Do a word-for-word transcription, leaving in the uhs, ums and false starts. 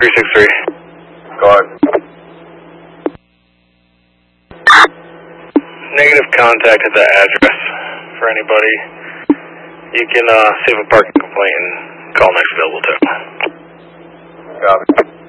three six three. Go ahead. Negative contact at that address for anybody. You can uh, save a parking complaint and call next available too. Copy.